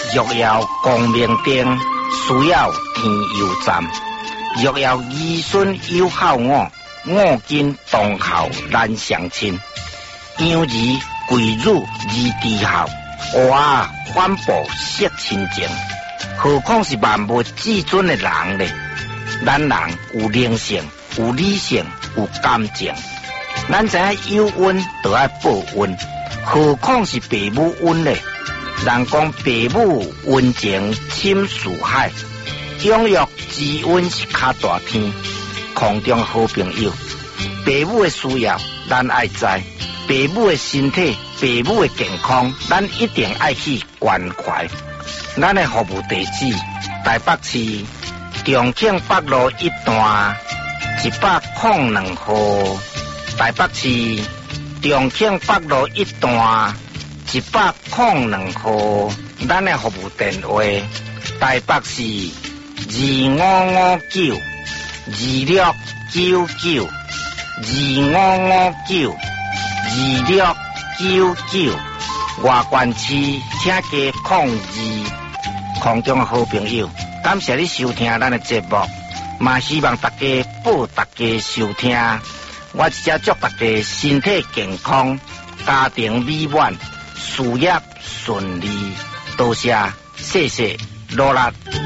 若要光明灯，需要天油站。若要儿孙有孝我，我今当孝难相亲。养儿贵辱而低孝，娃反哺惜亲情。何况是万物至尊的人呢？咱人有灵性，有理性，有感情。咱知影有恩就要报恩，何况是父母恩呢？人讲父母恩情深似海，养育之恩是较大天。空中好朋友，父母的需要咱爱知，父母的身体、父母的健康，咱一定爱去关怀。咱的服务地址：台北市重庆北路1段102號。台北市重庆北路1段102號。咱的服務電話：台北市25592699 25592699。外县市請加02。空中好朋友，感謝你收聽咱的節目，嘛希望大家報大家收聽。我只祝大家身體健康，家庭美滿，事業順利。多謝，謝謝，努力。